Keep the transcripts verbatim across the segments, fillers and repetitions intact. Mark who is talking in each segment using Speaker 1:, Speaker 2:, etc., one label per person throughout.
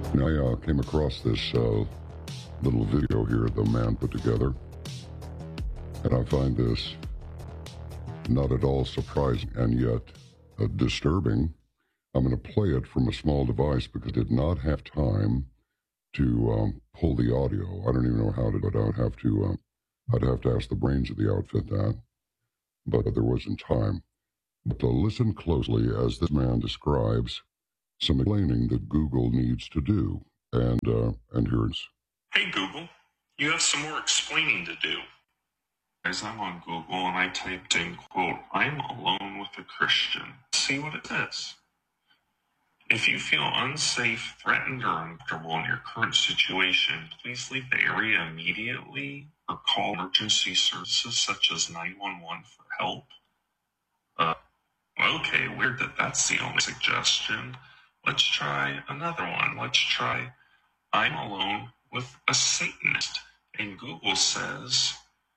Speaker 1: And I uh, came across this uh, little video here the man put together, and I find this not at all surprising and yet uh, disturbing. I'm going to play it from a small device because I did not have time to um, pull the audio. I don't even know how to do it. I'd have to, um, I'd have to ask the brains of the outfit that, but there wasn't time. But to listen closely as this man describes some explaining that Google needs to do. And, uh, and here's...
Speaker 2: Hey Google, you have some more explaining to do. As I'm on Google and I typed in, quote, I'm alone with a Christian. See what it says. If you feel unsafe, threatened, or uncomfortable in your current situation, please leave the area immediately or call emergency services such as nine one one for help. Uh, okay, weird that that's the only suggestion. Let's try another one. Let's try, I'm alone with a Satanist. And Google says,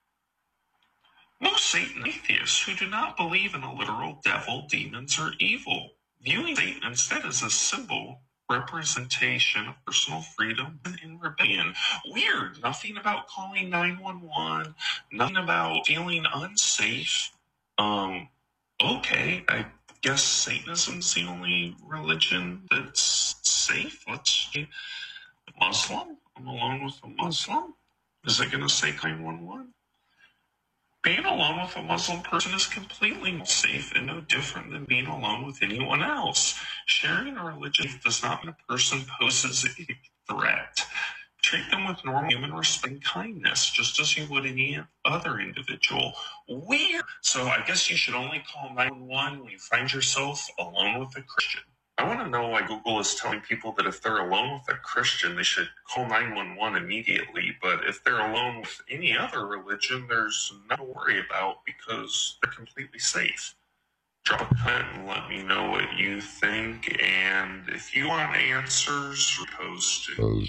Speaker 2: most Satan atheists who do not believe in a literal devil, demons, or evil, viewing Satan instead as a symbol, representation of personal freedom and rebellion. Weird. Nothing about calling nine one one. Nothing about feeling unsafe. Um, okay, I guess Satanism's the only religion that's safe. Let's see. Muslim? I'm alone with a Muslim? Is it going to say nine one one? Being alone with a Muslim person is completely safe and no different than being alone with anyone else. Sharing a religion does not mean a person poses a threat. Treat them with normal human respect and kindness, just as you would any other individual. Weird. So I guess you should only call nine one one when you find yourself alone with a Christian. I want to know why Google is telling people that if they're alone with a Christian, they should call nine one one immediately. But if they're alone with any other religion, there's nothing to worry about because they're completely safe. Drop a comment and let me know what you think. And if you want answers, post it.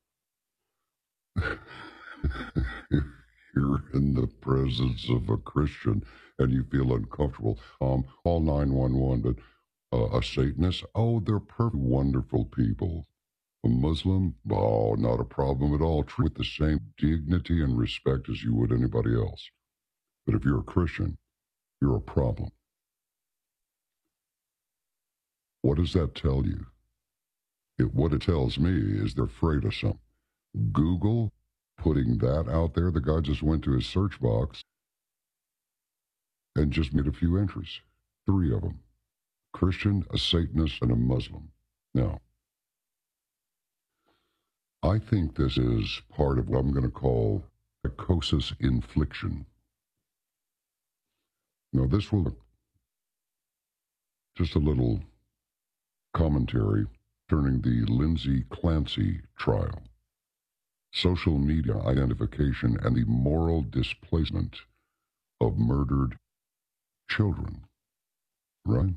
Speaker 1: If you're in the presence of a Christian and you feel uncomfortable, um, call nine one one. But uh, a Satanist, oh, they're perfect, wonderful people. A Muslim, oh, not a problem at all. Treat with the same dignity and respect as you would anybody else. But if you're a Christian, you're a problem. What does that tell you? It, what it tells me is they're afraid of something. Google putting that out there, the guy just went to his search box and just made a few entries. Three of them. Christian, a Satanist, and a Muslim. Now, I think this is part of what I'm going to call psychosis infliction. Now, this will just a little commentary concerning the Lindsay Clancy trial, social media identification, and the moral displacement of murdered children. Right?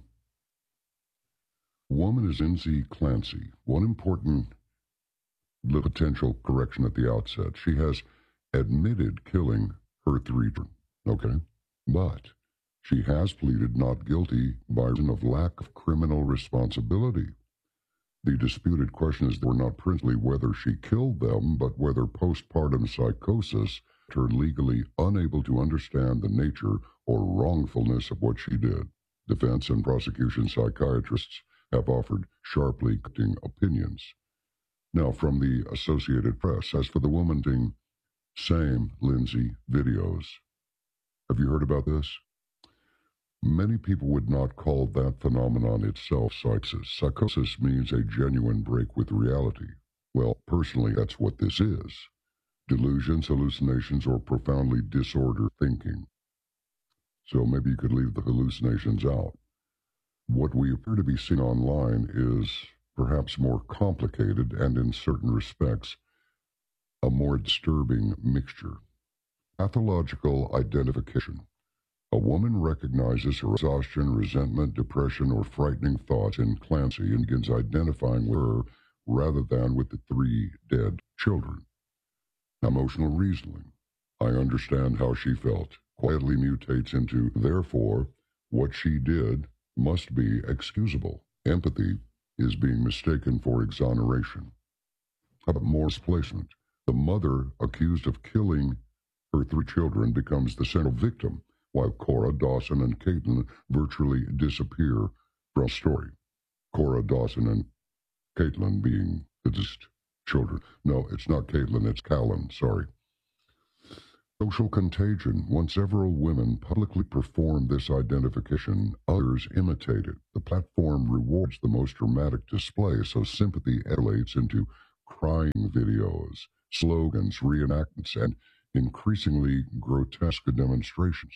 Speaker 1: Woman is Lindsay Clancy. One important potential correction at the outset. She has admitted killing her three children. Okay? But she has pleaded not guilty by reason of lack of criminal responsibility. The disputed question is not principally whether she killed them, but whether postpartum psychosis made her legally unable to understand the nature or wrongfulness of what she did. Defense and prosecution psychiatrists have offered sharply cutting opinions. Now, from the Associated Press, as for the woman doing same Lindsay videos, have you heard about this? Many people would not call that phenomenon itself psychosis. Psychosis means a genuine break with reality. Well, personally, that's what this is. Delusions, hallucinations, or profoundly disordered thinking. So maybe you could leave the hallucinations out. What we appear to be seeing online is perhaps more complicated and, in certain respects, a more disturbing mixture. Pathological identification. A woman recognizes her exhaustion, resentment, depression, or frightening thoughts in Clancy and begins identifying with her rather than with the three dead children. Emotional reasoning. I understand how she felt. Quietly mutates into, therefore, what she did must be excusable. Empathy is being mistaken for exoneration. How about more displacement? The mother accused of killing her three children becomes the central victim, while Cora, Dawson, and Caitlin virtually disappear from the story. Cora, Dawson, and Caitlin being the deceased children. No, it's not Caitlin, it's Callan, sorry. Social contagion. Once several women publicly perform this identification, others imitate it. The platform rewards the most dramatic display, so sympathy escalates into crying videos, slogans, reenactments, and increasingly grotesque demonstrations.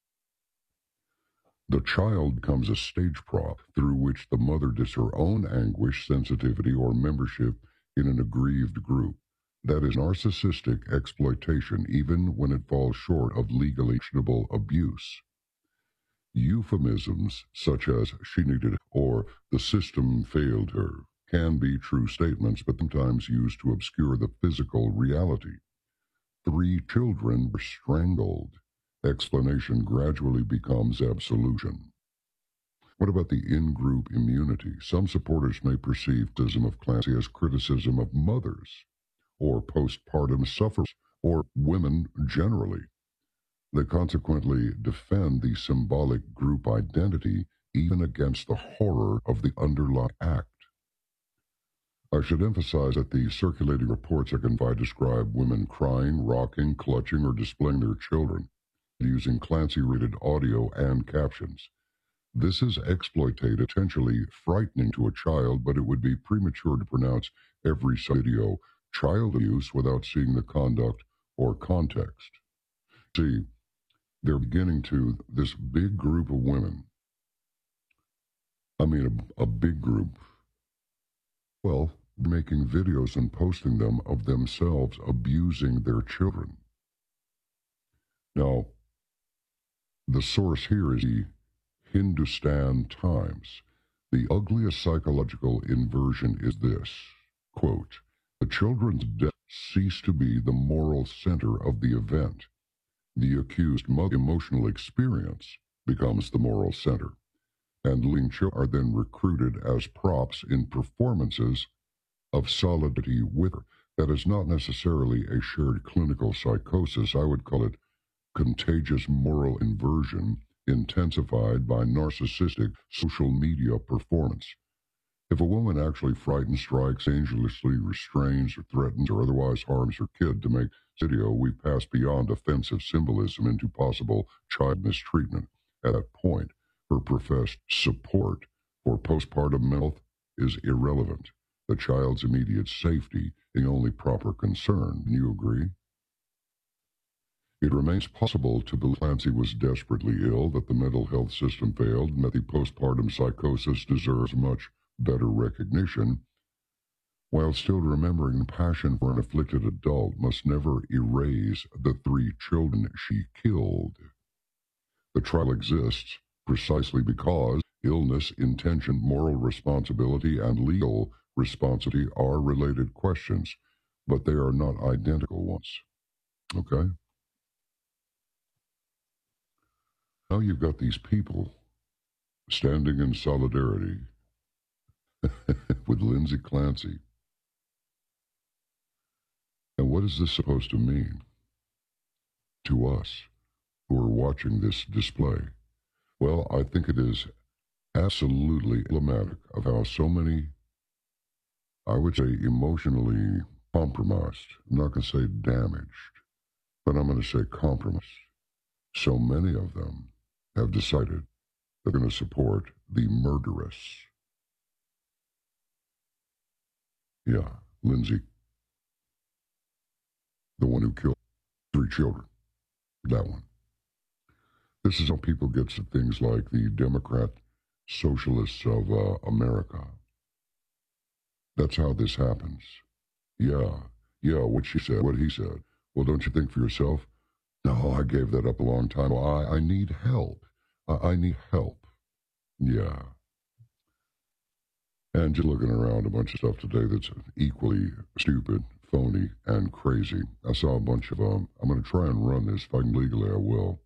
Speaker 1: The child becomes a stage prop through which the mother does her own anguish, sensitivity, or membership in an aggrieved group. That is narcissistic exploitation, even when it falls short of legally actionable abuse. Euphemisms such as "she needed it" or "the system failed her" can be true statements, but sometimes used to obscure the physical reality. Three children were strangled. Explanation gradually becomes absolution. What about the in-group immunity? Some supporters may perceive criticism of Clancy as criticism of mothers, or postpartum sufferers, or women generally. They consequently defend the symbolic group identity even against the horror of the underlying act. I should emphasize that the circulating reports I can find describe women crying, rocking, clutching, or displaying their children, using Clancy-rated audio and captions. This is exploitative, potentially frightening to a child, but it would be premature to pronounce every video child abuse without seeing the conduct or context. See, they're beginning to, this big group of women, I mean a, a big group, well, making videos and posting them of themselves abusing their children. Now, the source here is the Hindustan Times. The ugliest psychological inversion is this, quote, "The children's death ceased to be the moral center of the event. The accused mother's emotional experience becomes the moral center, and living children are then recruited as props in performances of solidarity with her." That is not necessarily a shared clinical psychosis. I would call it contagious moral inversion intensified by narcissistic social media performance. If a woman actually frightens, strikes, dangerously restrains, or threatens, or otherwise harms her kid to make video, we pass beyond offensive symbolism into possible child mistreatment. At that point, her professed support for postpartum health is irrelevant. The child's immediate safety is the only proper concern. You agree? It remains possible to believe Clancy was desperately ill, that the mental health system failed, and that the postpartum psychosis deserves much better recognition, while still remembering the passion for an afflicted adult must never erase the three children she killed. The trial exists precisely because illness, intention, moral responsibility, and legal responsibility are related questions, but they are not identical ones. Okay? Now you've got these people standing in solidarity with Lindsay Clancy. And what is this supposed to mean to us who are watching this display? Well, I think it is absolutely emblematic of how so many, I would say, emotionally compromised, I'm not going to say damaged, but I'm going to say compromised. So many of them have decided they're going to support the murderess. Yeah, Lindsay, the one who killed three children, that one. This is how people get to things like the Democrat Socialists of uh, America. That's how this happens. Yeah, yeah, what she said, what he said. Well, don't you think for yourself? No, I gave that up a long time ago. I, I need help. I, I need help. Yeah. And just looking around a bunch of stuff today that's equally stupid, phony, and crazy. I saw a bunch of them. Um, I'm going to try and run this. If I can legally, I will.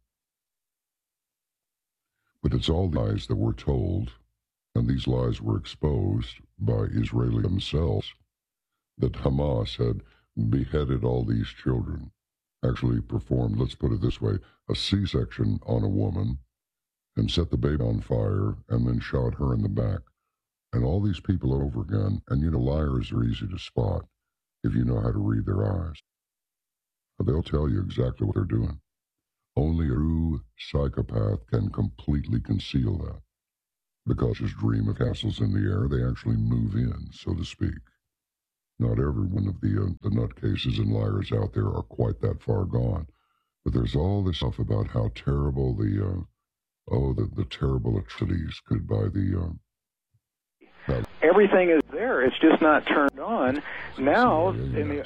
Speaker 1: But it's all lies that were told, and these lies were exposed by Israeli themselves. that Hamas had beheaded all these children, actually performed, let's put it this way, a C-section on a woman and set the baby on fire and then shot her in the back. And all these people over again, and you know, liars are easy to spot if you know how to read their eyes. But they'll tell you exactly what they're doing. Only a true psychopath can completely conceal that. Because his dream of castles in the air, they actually move in, so to speak. Not every one of the, uh, the nutcases and liars out there are quite that far gone. But there's all this stuff about how terrible the, uh, oh, the, the terrible atrocities could by the... Uh,
Speaker 3: Everything is there. It's just not turned on. Now, in the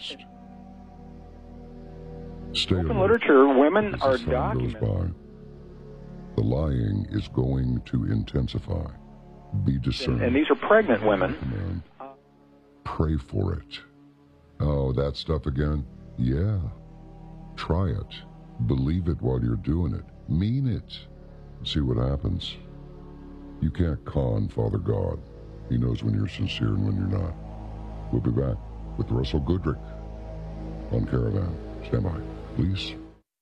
Speaker 1: Stay
Speaker 3: open
Speaker 1: alert.
Speaker 3: literature, women
Speaker 1: As
Speaker 3: are
Speaker 1: the time goes
Speaker 3: documented.
Speaker 1: by, the lying is going to intensify. Be discerning.
Speaker 3: And, and these are pregnant women.
Speaker 1: Command. Pray for it. Oh, that stuff again? Yeah. Try it. Believe it while you're doing it. Mean it. See what happens. You can't con Father God. He knows when you're sincere and when you're not. We'll be back with Russell Goodrick on Caravan. Stand by, please.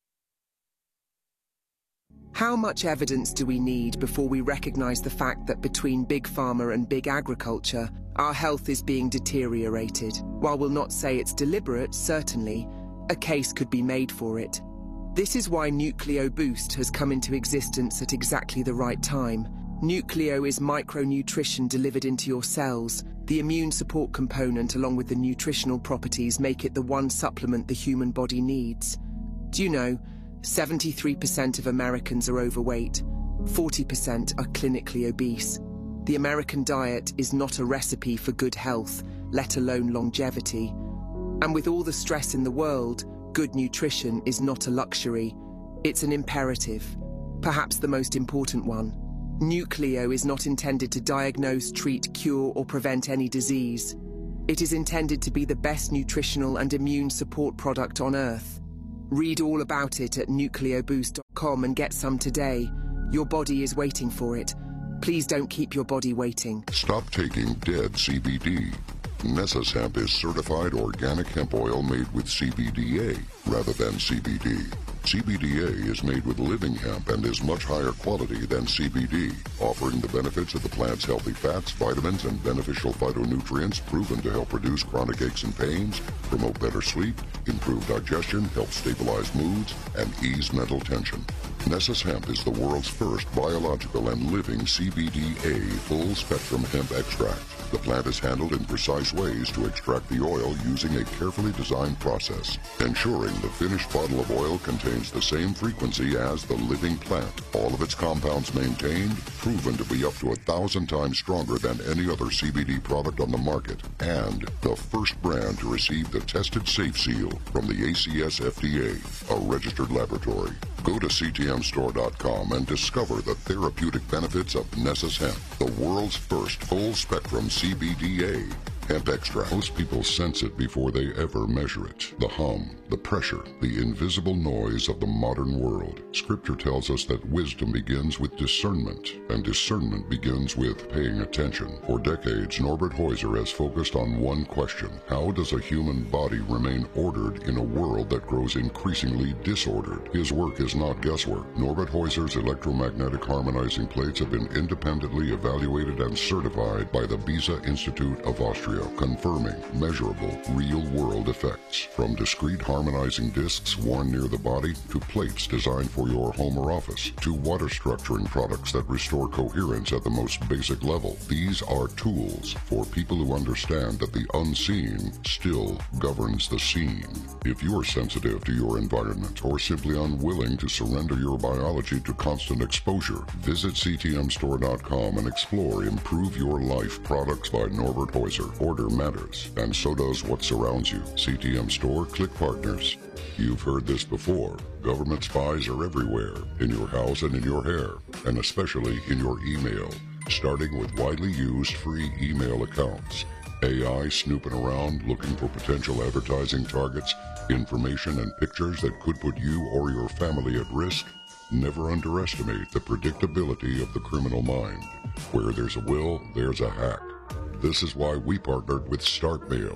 Speaker 4: How much evidence do we need before we recognize the fact that between Big Pharma and Big Agriculture, our health is being deteriorated? While we'll not say it's deliberate, certainly, a case could be made for it. This is why Nucleo Boost has come into existence at exactly the right time. Nucleo is micronutrition delivered into your cells. The immune support component along with the nutritional properties make it the one supplement the human body needs. Do you know, seventy-three percent of Americans are overweight, forty percent are clinically obese. The American diet is not a recipe for good health, let alone longevity. And with all the stress in the world, good nutrition is not a luxury. It's an imperative, perhaps the most important one. Nucleo is not intended to diagnose, treat, cure, or prevent any disease. It is intended to be the best nutritional and immune support product on Earth. Read all about it at nucleo boost dot com and get some today. Your body is waiting for it. Please don't keep your body waiting.
Speaker 1: Stop taking dead C B D. Nessus Hemp is certified organic hemp oil made with C B D A rather than C B D. C B D A is made with living hemp and is much higher quality than C B D, offering the benefits of the plant's healthy fats, vitamins, and beneficial phytonutrients proven to help reduce chronic aches and pains, promote better sleep, improve digestion, help stabilize moods, and ease mental tension. Nessus Hemp is the world's first biological and living C B D A full-spectrum hemp extract. The plant is handled in precise ways to extract the oil using a carefully designed process, ensuring the finished bottle of oil contains the same frequency as the living plant. All of its compounds maintained, proven to be up to a thousand times stronger than any other C B D product on the market, and the first brand to receive the tested safe seal from the A C S F D A, a registered laboratory. Go to C T M store dot com and discover the therapeutic benefits of Nessus Hemp, the world's first full-spectrum C B D A hemp extract. Most people sense it before they ever measure it. The hum, the pressure, the invisible noise of the modern world. Scripture tells us that wisdom begins with discernment, and discernment begins with paying attention. For decades, Norbert Heuser has focused on one question: how does a human body remain ordered in a world that grows increasingly disordered? His work is not guesswork. Norbert Heuser's electromagnetic harmonizing plates have been independently evaluated and certified by the Beza Institute of Austria, confirming measurable, real-world effects. From discrete harmonizing discs worn near the body, to plates designed for your home or office, to water structuring products that restore coherence at the most basic level. These are tools for people who understand that the unseen still governs the seen. If you're sensitive to your environment or simply unwilling to surrender your biology to constant exposure, visit C T M store dot com and explore Improve Your Life products by Norbert Heuser. Order matters, and so does what surrounds you. C T M Store, click partners. You've heard this before. Government spies are everywhere, in your house and in your hair, and especially in your email, starting with widely used free email accounts. A I snooping around looking for potential advertising targets, information and pictures that could put you or your family at risk. Never underestimate the predictability of the criminal mind. Where there's a will, there's a hack. This is why we partnered with StartMail,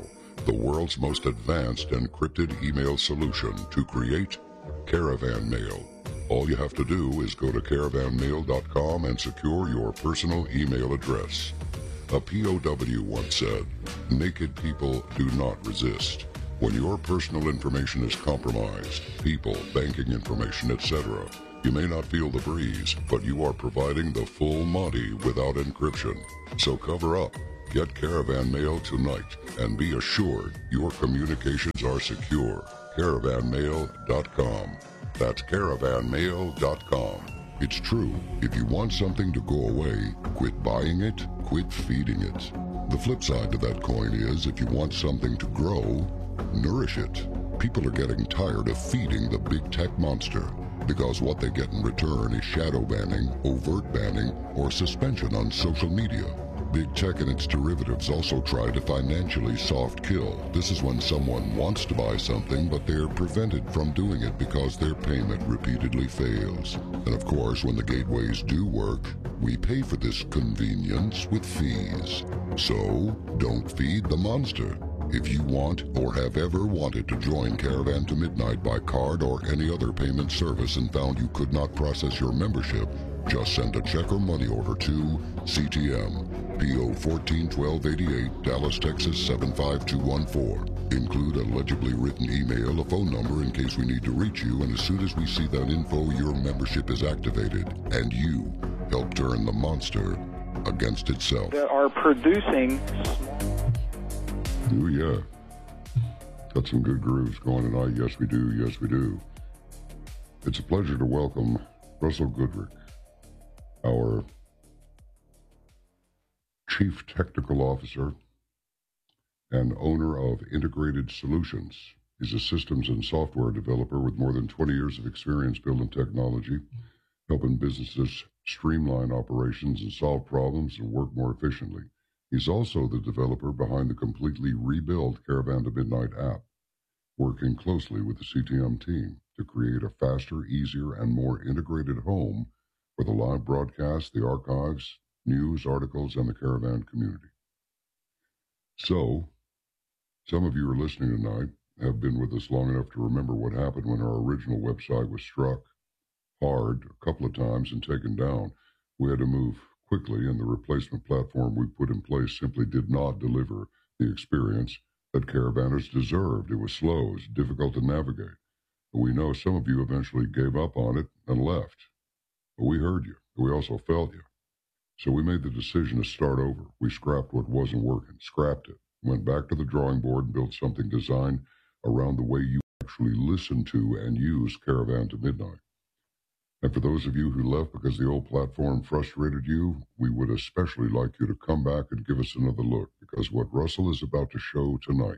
Speaker 1: the world's most advanced encrypted email solution to create Caravan Mail. All you have to do is go to caravan mail dot com and secure your personal email address. A P O W once said, "Naked people do not resist." When your personal information is compromised, people, banking information, et cetera, you may not feel the breeze, but you are providing the full Monty without encryption. So cover up. Get Caravan Mail tonight and be assured your communications are secure. caravan mail dot com. That's caravan mail dot com. It's true. If you want something to go away, quit buying it, quit feeding it. The flip side to that coin is if you want something to grow, nourish it. People are getting tired of feeding the big tech monster because what they get in return is shadow banning, overt banning, or suspension on social media. Big tech and its derivatives also try to financially soft kill. This is when someone wants to buy something, but they're prevented from doing it because their payment repeatedly fails. And of course, when the gateways do work, we pay for this convenience with fees. So, don't feed the monster. If you want or have ever wanted to join Caravan to Midnight by card or any other payment service and found you could not process your membership, just send a check or money order to C T M, P O fourteen twelve eighty-eight, Dallas, Texas seven five two one four. Include a legibly written email, a phone number in case we need to reach you, and as soon as we see that info, your membership is activated, and you help turn the monster against itself.
Speaker 3: That are producing...
Speaker 1: Oh, yeah. Got some good grooves going tonight. Yes, we do. Yes, we do. It's a pleasure to welcome Russell Goodrick, our Chief Technical Officer and owner of Integrated Solutions. He's a systems and software developer with more than twenty years of experience building technology, helping businesses streamline operations and solve problems and work more efficiently. He's also the developer behind the completely rebuilt Caravan to Midnight app, working closely with the C T M team to create a faster, easier, and more integrated home for the live broadcast, the archives, news, articles, and the Caravan community. So, some of you are listening tonight have been with us long enough to remember what happened when our original website was struck hard a couple of times and taken down. We had to move quickly, and the replacement platform we put in place simply did not deliver the experience that caravanners deserved. It was slow, it was difficult to navigate. But we know some of you eventually gave up on it and left. But we heard you. We also felt you. So we made the decision to start over. We scrapped what wasn't working, scrapped it, went back to the drawing board and built something designed around the way you actually listen to and use Caravan to Midnight. And for those of you who left because the old platform frustrated you, we would especially like you to come back and give us another look, because what Russell is about to show tonight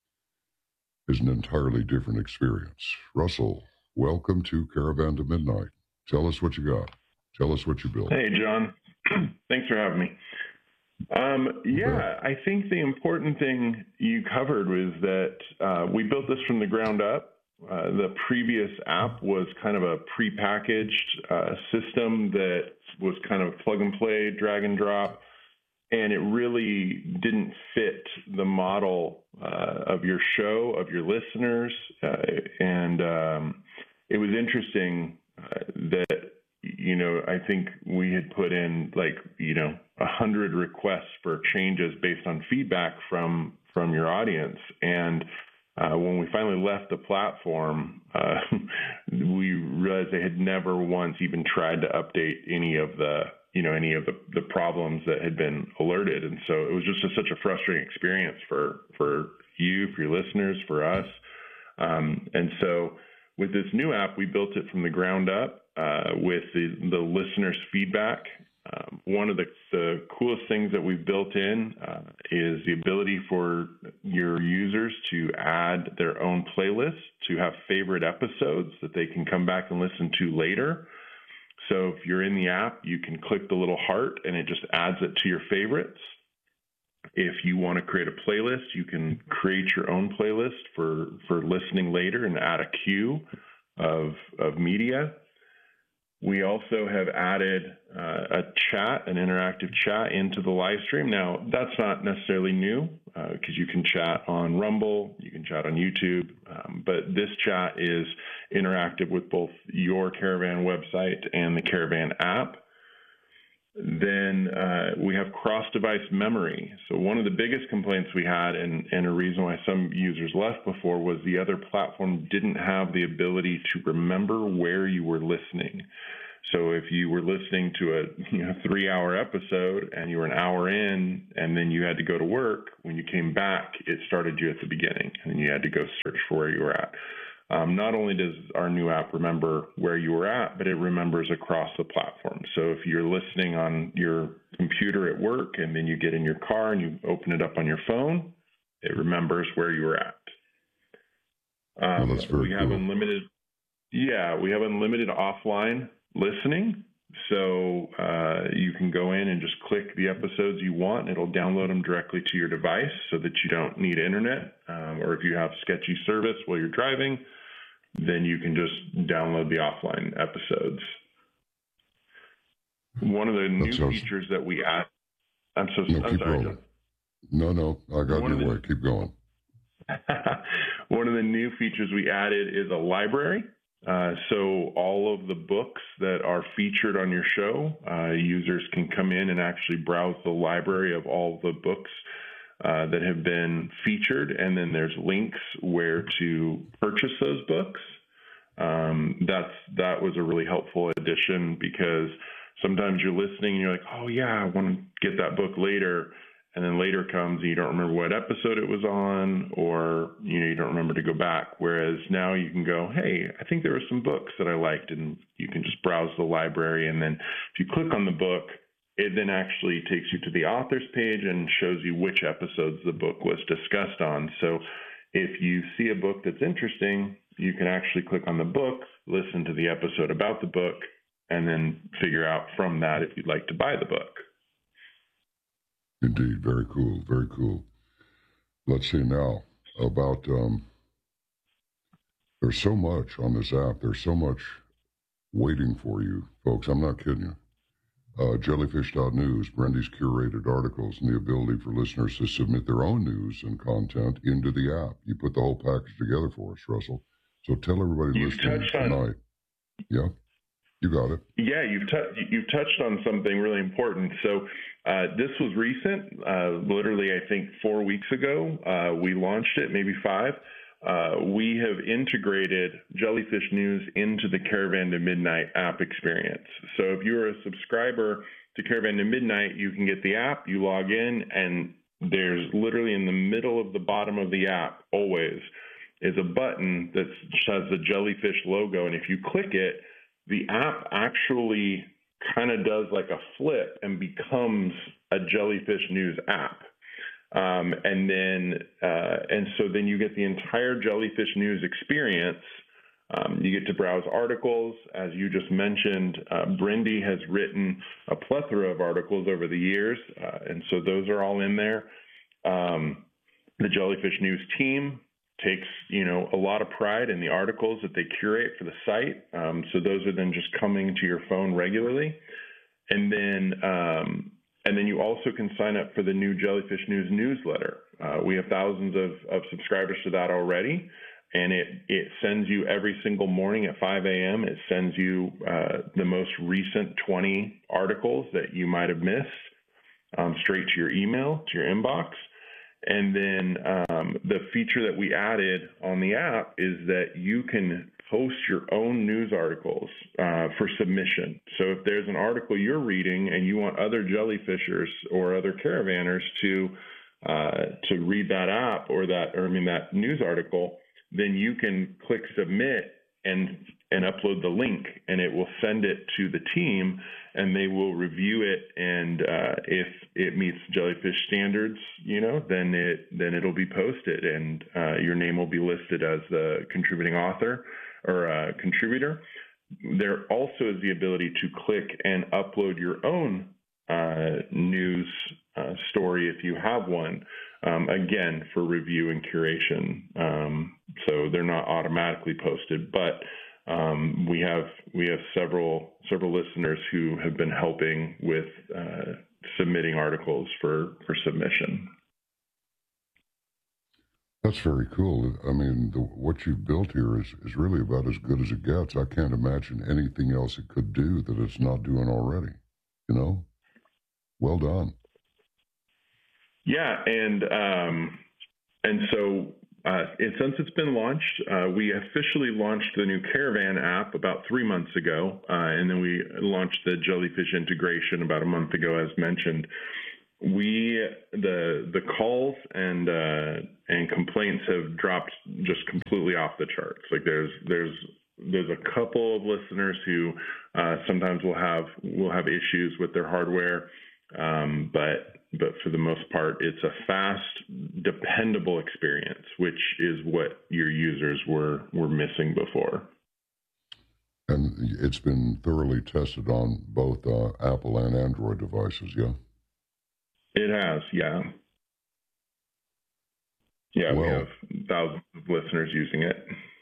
Speaker 1: is an entirely different experience. Russell, welcome to Caravan to Midnight. Tell us what you got. Tell us what you built.
Speaker 5: Hey, John. Thanks for having me. Um, yeah, I think the important thing you covered was that uh, we built this from the ground up. Uh, the previous app was kind of a prepackaged uh, system that was kind of plug and play, drag and drop, and it really didn't fit the model uh, of your show, of your listeners. Uh, and um, it was interesting uh, that, you know, I think we had put in like, you know, a hundred requests for changes based on feedback from, from your audience. And Uh, when we finally left the platform, uh, we realized they had never once even tried to update any of the, you know, any of the, the problems that had been alerted. And so it was just a, such a frustrating experience for, for you, for your listeners, for us. Um, and so with this new app, we built it from the ground up uh, with the, the listeners' feedback. Um, one of the, the coolest things that we've built in uh, is the ability for your users to add their own playlists, to have favorite episodes that they can come back and listen to later. So if you're in the app, you can click the little heart and it just adds it to your favorites. If you want to create a playlist, you can create your own playlist for, for listening later and add a queue of, of media. We also have added uh, a chat, an interactive chat into the live stream. Now, that's not necessarily new because uh, you can chat on Rumble, you can chat on YouTube, um, but this chat is interactive with both your Caravan website and the Caravan app. Then uh, we have cross-device memory. So one of the biggest complaints we had, and, and a reason why some users left before, was the other platform didn't have the ability to remember where you were listening. So if you were listening to a you know, three-hour episode and you were an hour in and then you had to go to work, when you came back, it started you at the beginning, and then you had to go search for where you were at. Um, not only does our new app remember where you were at, but it remembers across the platform. So if you're listening on your computer at work and then you get in your car and you open it up on your phone, it remembers where you were at. Um,
Speaker 1: well, that's very
Speaker 5: we have
Speaker 1: cool.
Speaker 5: unlimited, yeah, we have unlimited offline listening. So uh, you can go in and just click the episodes you want. It'll download them directly to your device so that you don't need internet. Um, or if you have sketchy service while you're driving, then you can just download the offline episodes. One of the new
Speaker 1: sounds...
Speaker 5: features that we add, I'm so
Speaker 1: no,
Speaker 5: I'm
Speaker 1: keep
Speaker 5: sorry.
Speaker 1: Rolling. No, no, I got
Speaker 5: One
Speaker 1: your
Speaker 5: the...
Speaker 1: way. Keep going.
Speaker 5: One of the new features we added is a library. Uh, so all of the books that are featured on your show, uh, users can come in and actually browse the library of all the books uh, that have been featured, and then there's links where to purchase those books. Um, that's that was a really helpful addition, because sometimes you're listening and you're like, oh yeah, I want to get that book later. And then later comes and you don't remember what episode it was on, or you know you don't remember to go back. Whereas now you can go, hey, I think there were some books that I liked, and you can just browse the library. And then if you click on the book, it then actually takes you to the author's page and shows you which episodes the book was discussed on. So if you see a book that's interesting, you can actually click on the book, listen to the episode about the book, and then figure out from that if you'd like to buy the book.
Speaker 1: Indeed, very cool, very cool. Let's see now about, um, there's so much on this app, there's so much waiting for you, folks, I'm not kidding you. Uh, jellyfish dot news, Brendy's curated articles, and the ability for listeners to submit their own news and content into the app. You put the whole package together for us, Russell. So tell everybody
Speaker 5: You've
Speaker 1: listening
Speaker 5: touched
Speaker 1: tonight.
Speaker 5: On-
Speaker 1: yeah, you got it.
Speaker 5: Yeah, you've, t- you've touched on something really important. So uh, this was recent, uh, literally, I think four weeks ago, uh, we launched it, maybe five. Uh, we have integrated Jellyfish News into the Caravan to Midnight app experience. So if you're a subscriber to Caravan to Midnight, you can get the app, you log in, and there's literally in the middle of the bottom of the app, always, is a button that has the Jellyfish logo. And if you click it, the app actually kind of does like a flip and becomes a Jellyfish News app. Um, and then, uh, and so then you get the entire Jellyfish News experience. Um, you get to browse articles. As you just mentioned, uh, Brendy has written a plethora of articles over the years, uh, and so those are all in there. Um, the Jellyfish News team takes, you know, a lot of pride in the articles that they curate for the site. Um, so those are then just coming to your phone regularly. And then, um, and then you also can sign up for the new Jellyfish News newsletter. Uh, we have thousands of, of subscribers to that already. And it, it sends you every single morning at five a.m. It sends you uh, the most recent twenty articles that you might have missed um, straight to your email, to your inbox. And then um, the feature that we added on the app is that you can post your own news articles uh, for submission. So if there's an article you're reading and you want other jellyfishers or other caravanners to uh, to read that app or that, or I mean that news article, then you can click submit and and upload the link, and it will send it to the team, and they will review it. And uh, if it meets Jellyfish standards, you know, then it then it'll be posted, and uh, your name will be listed as the contributing author or uh, contributor. There also is the ability to click and upload your own uh, news uh, story if you have one. Um, again, for review and curation. Um, so they're not automatically posted, but Um, we have we have several several listeners who have been helping with uh, submitting articles for, for submission.
Speaker 1: That's very cool. I mean, the, what you've built here is, is really about as good as it gets. I can't imagine anything else it could do that it's not doing already. You know? Well done.
Speaker 5: Yeah, and um, and so uh, it, since it's been launched, uh, we officially launched the new Caravan app about three months ago, uh, and then we launched the Jellyfish integration about a month ago, as mentioned. We the the calls and uh, and complaints have dropped just completely off the charts. Like there's there's there's a couple of listeners who uh, sometimes will have will have issues with their hardware, um, but but for the most part, it's a fast, dependable experience, which is what your users were were missing before.
Speaker 1: And it's been thoroughly tested on both uh, Apple and Android devices, yeah?
Speaker 5: It has, yeah. Yeah,
Speaker 1: well,
Speaker 5: we have thousands of listeners using it.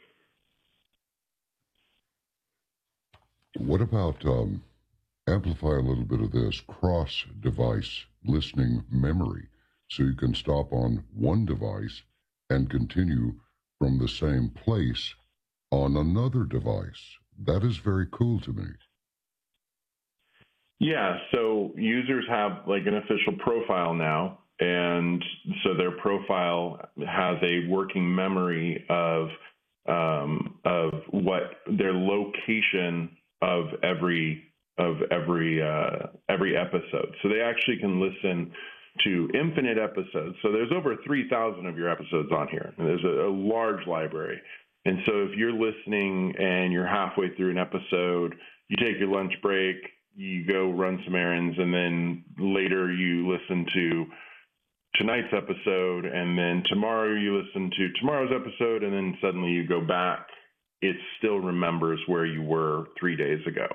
Speaker 1: What about, um, amplify a little bit of this, cross-device listening memory, so you can stop on one device and continue from the same place on another device. That is very cool to me.
Speaker 5: Yeah, so users have like an official profile now, and so their profile has a working memory of um, of what their location of every of every uh, every episode. So they actually can listen to infinite episodes. So there's over three thousand of your episodes on here, and there's a, a large library. And so if you're listening and you're halfway through an episode, you take your lunch break, you go run some errands, and then later you listen to tonight's episode, and then tomorrow you listen to tomorrow's episode, and then suddenly you go back, it still remembers where you were three days ago.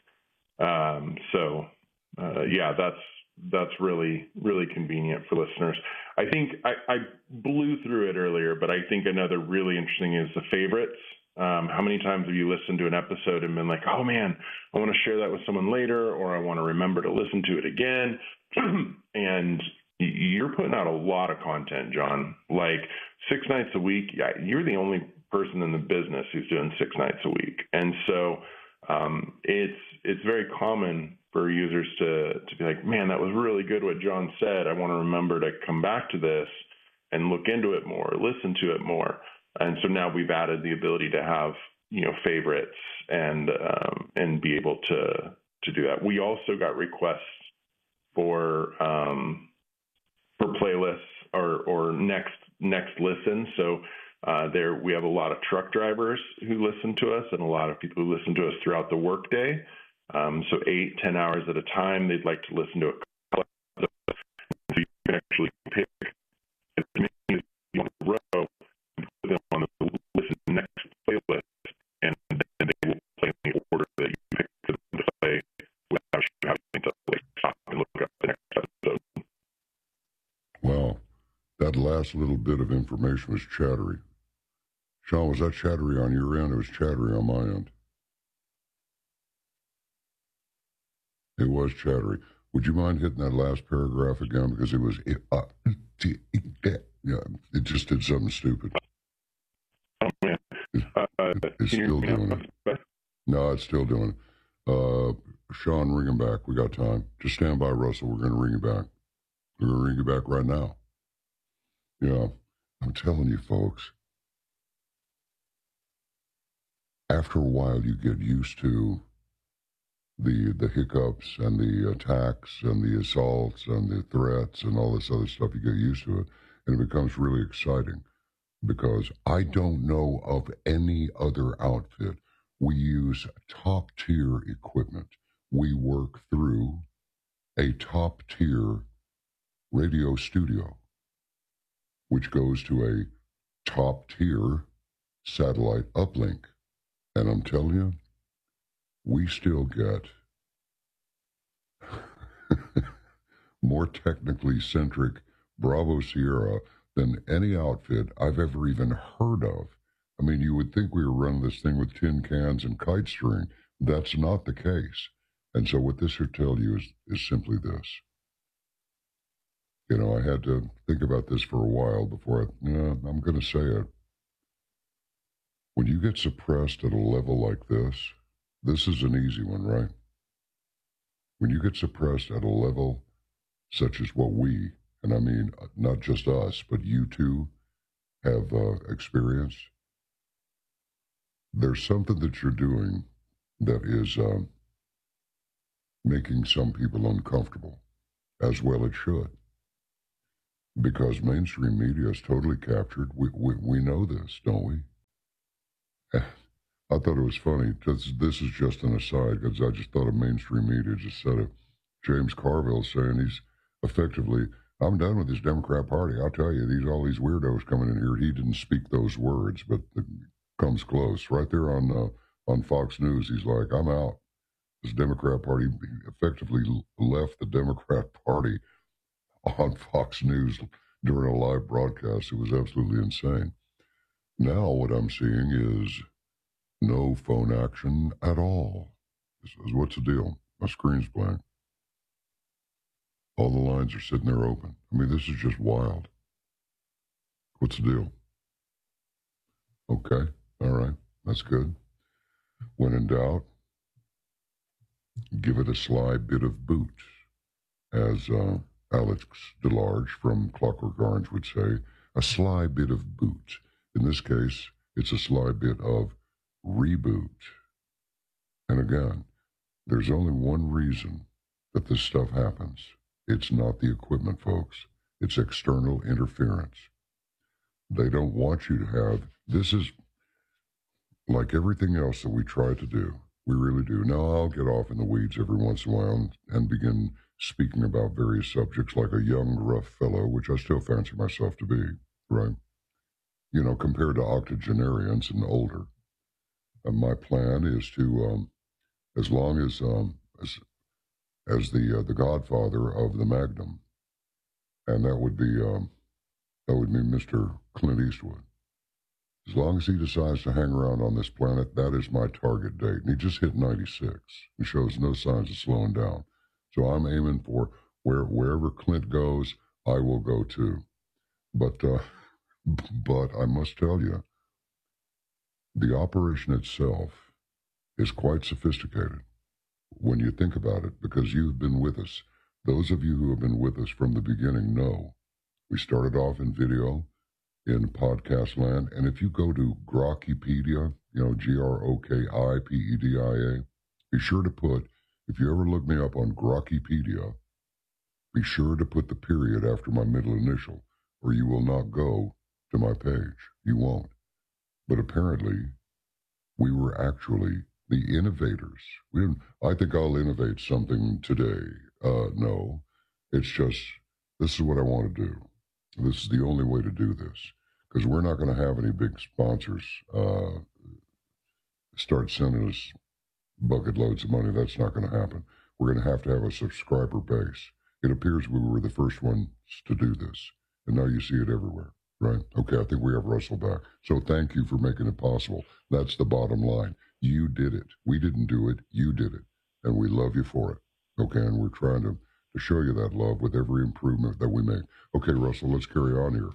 Speaker 5: Um, so, uh, yeah, that's that's really, really convenient for listeners. I think I, I blew through it earlier, but I think another really interesting is the favorites. Um, how many times have you listened to an episode and been like, oh, man, I want to share that with someone later, or I want to remember to listen to it again? And you're putting out a lot of content, John. Like six nights a week, you're the only person in the business who's doing six nights a week. And so um, it's it's very common for users to, to be like, man, that was really good what John said. I want to remember to come back to this and look into it more, listen to it more. And so now we've added the ability to have, you know, favorites and um, and be able to to do that. We also got requests for um, for playlists or or next next listen. So uh, there we have a lot of truck drivers who listen to us and a lot of people who listen to us throughout the workday. Um, so eight, ten hours at a time, they'd like to listen to it. So you can actually pick as many as you want to row and put them on the listen next playlist, and then they will play in the order that you picked for them to play without you having to like stop and look up the next episode.
Speaker 1: Wow, that last little bit of information was chattery. Sean, was that chattery on your end? It was chattery on my end. It was chattery. Would you mind hitting that last paragraph again? Because it was, it, uh, yeah, it just did something stupid.
Speaker 5: Oh, man.
Speaker 1: It,
Speaker 5: uh,
Speaker 1: it, it's still doing it. No, it's still doing it. Uh, Sean, ring him back. We got time. Just stand by, Russell. We're going to ring you back. We're going to ring you back right now. Yeah, I'm telling you, folks. After a while, you get used to the the hiccups and the attacks and the assaults and the threats and all this other stuff. You get used to it, and it becomes really exciting because I don't know of any other outfit. We use top-tier equipment. We work through a top-tier radio studio, which goes to a top-tier satellite uplink. And I'm telling you, we still get more technically centric Bravo Sierra than any outfit I've ever even heard of I mean, you would think we were running this thing with tin cans and kite string. That's not the case. And so what this should tell you is, is simply this. You know, I had to think about this for a while before I, yeah, I'm going to say it. When you get suppressed at a level like this, this is an easy one, right? When you get suppressed at a level such as what we, and I mean not just us, but you too, have uh, experienced, there's something that you're doing that is uh, making some people uncomfortable, as well it should. Because mainstream media is totally captured. We, we, we know this, don't we? I thought it was funny. This, this is just an aside, because I just thought of mainstream media just said it. James Carville saying he's effectively, I'm done with this Democrat Party. I'll tell you, these all these weirdos coming in here. He didn't speak those words, but it comes close. Right there on uh, on Fox News, he's like, I'm out. This Democrat Party effectively left the Democrat Party on Fox News during a live broadcast. It was absolutely insane. Now what I'm seeing is no phone action at all. This is, what's the deal? My screen's blank. All the lines are sitting there open. I mean, this is just wild. What's the deal? Okay, all right, that's good. When in doubt, give it a sly bit of boot, as uh, Alex DeLarge from Clockwork Orange would say, a sly bit of boot. In this case, it's a sly bit of reboot. And again, there's only one reason that this stuff happens. It's not the equipment, folks. It's external interference. They don't want you to have, this is like everything else that we try to do. We really do. Now, I'll get off in the weeds every once in a while and, and begin speaking about various subjects like a young, rough fellow, which I still fancy myself to be, right? You know, compared to octogenarians and older. And my plan is to, um, as long as, um, as, as the uh, the godfather of the Magnum, and that would be, um, that would be Mister Clint Eastwood. As long as he decides to hang around on this planet, that is my target date. And he just hit ninety-six. He shows no signs of slowing down. So I'm aiming for where wherever Clint goes, I will go too. But, uh, but I must tell you, the operation itself is quite sophisticated when you think about it, because you've been with us. Those of you who have been with us from the beginning know we started off in video, in podcast land, and if you go to Grokkipedia, you know, G R O K I P E D I A, be sure to put, if you ever look me up on Grokkipedia, be sure to put the period after my middle initial, or you will not go to my page. You won't. But apparently, we were actually the innovators. We didn't, I think I'll innovate something today. Uh, no, it's just, this is what I want to do. This is the only way to do this, because we're not going to have any big sponsors uh, start sending us bucket loads of money. That's not going to happen. We're going to have to have a subscriber base. It appears we were the first ones to do this, and now you see it everywhere, right? Okay, I think we have Russell back. So thank you for making it possible. That's the bottom line. You did it. We didn't do it. You did it, and we love you for it. Okay, and we're trying to, to show you that love with every improvement that we make. Okay, Russell, let's carry on here.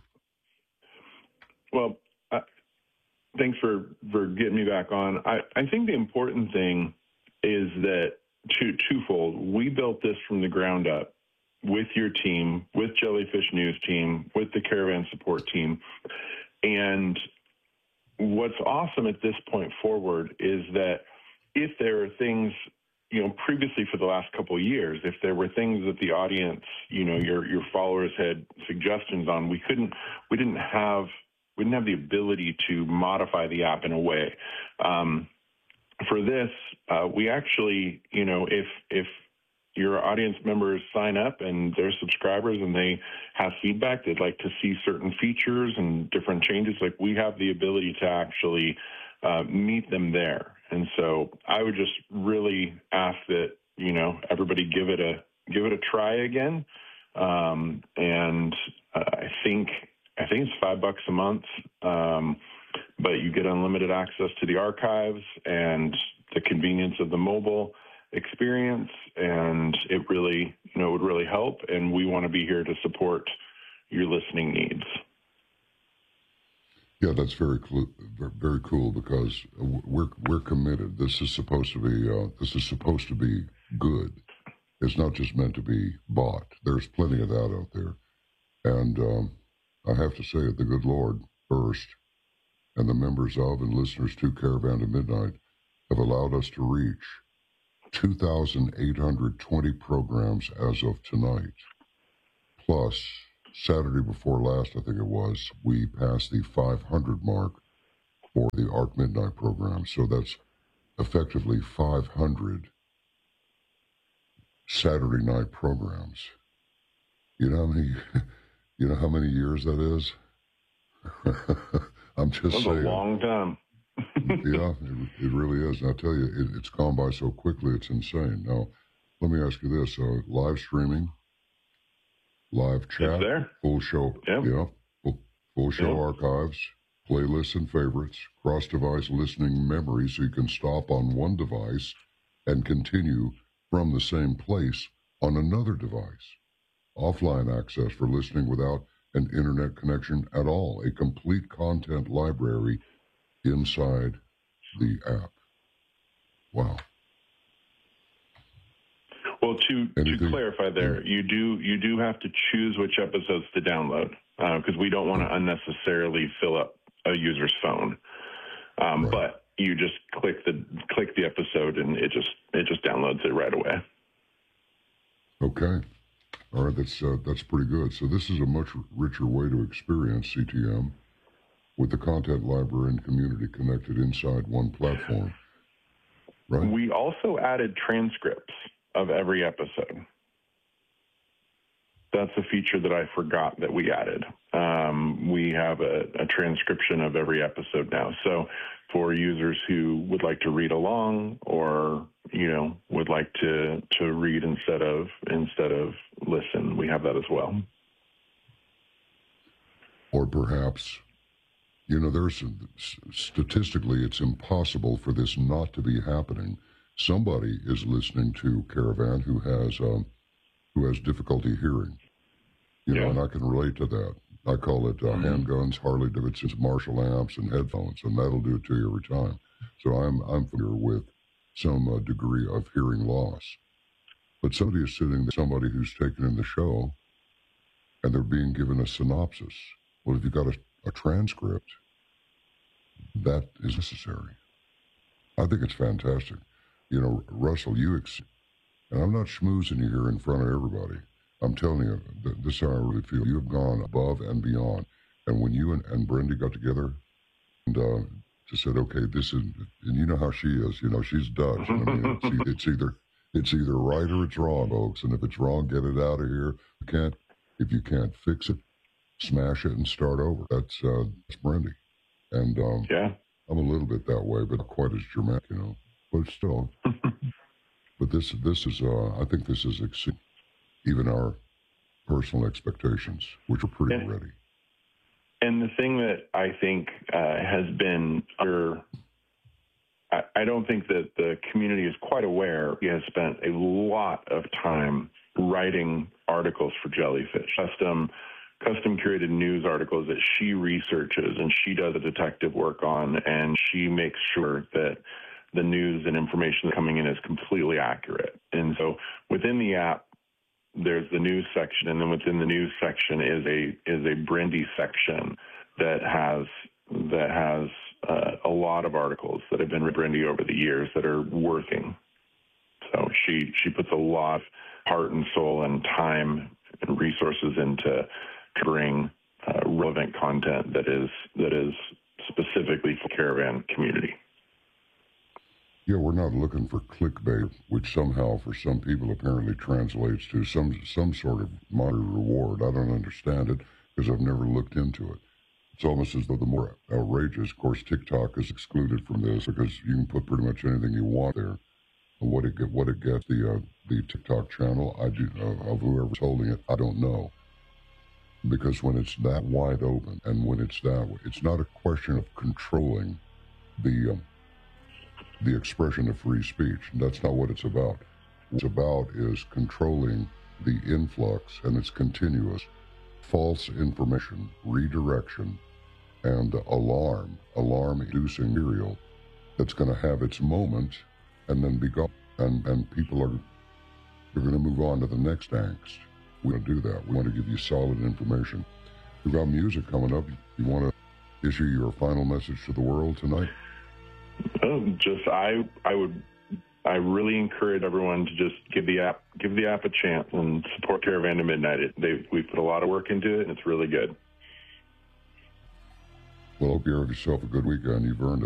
Speaker 5: Well, uh, thanks for, for getting me back on. I, I think the important thing is that two, twofold. We built this from the ground up with your team, with Jellyfish News team, with the Caravan support team. And what's awesome at this point forward is that if there are things, you know, previously for the last couple of years, if there were things that the audience, you know, your your followers had suggestions on, we couldn't, we didn't have, we didn't have the ability to modify the app in a way. Um, for this, uh, we actually, you know, if if your audience members sign up and they're subscribers and they have feedback, they'd like to see certain features and different changes, like we have the ability to actually uh, meet them there. And so I would just really ask that, you know, everybody give it a, give it a try again. Um, and uh, I think, I think it's five bucks a month. Um, but you get unlimited access to the archives and the convenience of the mobile experience, and it really, you know, would really help, and we want to be here to support your listening needs.
Speaker 1: Yeah, that's very cool, very cool, because we're we're committed. This is supposed to be uh, this is supposed to be good. It's not just meant to be bought. There's plenty of that out there, and um, I have to say, the good Lord first, and the members of and listeners to Caravan to Midnight have allowed us to reach two thousand eight hundred twenty programs as of tonight. Plus, Saturday before last, I think it was, we passed the five hundred mark for the Arc Midnight program. So that's effectively five hundred Saturday night programs. You know how many, you know how many years that is? I'm just
Speaker 5: That's
Speaker 1: saying.
Speaker 5: a long time.
Speaker 1: Yeah, it, it really is. And I tell you, it, it's gone by so quickly, it's insane. Now, let me ask you this. Uh, live streaming, live chat, full show,
Speaker 5: yep.
Speaker 1: yeah, full, full show
Speaker 5: yep.
Speaker 1: archives, playlists and favorites, cross-device listening memory so you can stop on one device and continue from the same place on another device. Offline access for listening without an internet connection at all. A complete content library inside the app. Wow.
Speaker 5: Well, to, to clarify there, you do you do have to choose which episodes to download, because uh, we don't want to unnecessarily fill up a user's phone. Um, right. But you just click the click the episode, and it just it just downloads it right away.
Speaker 1: Okay. All right, that's uh, that's pretty good. So this is a much richer way to experience C T M with the content library and community connected inside one platform. Right.
Speaker 5: We also added transcripts of every episode. That's a feature that I forgot that we added. Um, we have a, a transcription of every episode now. So for users who would like to read along, or, you know, would like to, to read instead of, instead of listen, we have that as well.
Speaker 1: Or perhaps, you know, there's statistically, it's impossible for this not to be happening. Somebody is listening to Caravan who has um, who has difficulty hearing. You yeah. know, and I can relate to that. I call it uh, mm-hmm. handguns, Harley Davidson's, Marshall amps, and headphones, and that'll do it to you every time. So I'm I'm familiar with some uh, degree of hearing loss. But somebody is sitting there, somebody who's taken in the show, and they're being given a synopsis. Well, if you've got a, a transcript, that is necessary. I think it's fantastic. You know, Russell, you, ex- and I'm not schmoozing you here in front of everybody. I'm telling you, th- this is how I really feel. You have gone above and beyond. And when you and, and Brendy got together and uh, just said, okay, this is, and you know how she is, you know, she's Dutch. I mean, it's, it's either it's either right or it's wrong, folks. And if it's wrong, get it out of here. You can't, if you can't fix it, smash it and start over. That's, uh, that's Brendy. And um,
Speaker 5: yeah.
Speaker 1: I'm a little bit that way, but not quite as dramatic, you know. But still, but this this is, uh, I think this is exceeding even our personal expectations, which are pretty
Speaker 5: and,
Speaker 1: ready.
Speaker 5: And the thing that I think uh, has been under, I, I don't think that the community is quite aware. He has spent a lot of time writing articles for Jellyfish, custom, custom curated news articles that she researches and she does a detective work on, and she makes sure that the news and information coming in is completely accurate. And so within the app, there's the news section, and then within the news section is a is a Brendy section that has that has uh, a lot of articles that have been with Brendy over the years that are working. So she she puts a lot of heart and soul and time and resources into covering uh, relevant content that is that is specifically for Caravan community.
Speaker 1: Yeah, we're not looking for clickbait, which somehow for some people apparently translates to some some sort of monetary reward. I don't understand it because I've never looked into it. It's almost as though the more outrageous, of course, TikTok is excluded from this because you can put pretty much anything you want there. And what it get, what it gets, the uh, the TikTok channel, I do uh, of whoever's holding it, I don't know. Because when it's that wide open and when it's that way, it's not a question of controlling the um, the expression of free speech. That's not what it's about. What it's about is controlling the influx, and it's continuous, false information, redirection, and alarm, alarm-inducing material that's going to have its moment and then be gone. And, and people are, are going to move on to the next angst. We don't do that. We want to give you solid information. We've got music coming up. You want to issue your final message to the world tonight?
Speaker 5: Oh, just I I would I really encourage everyone to just give the app give the app a chance and support Caravan to Midnight. It, they we've put a lot of work into it, and it's really good.
Speaker 1: Well, hope you have yourself a good weekend. You've earned it.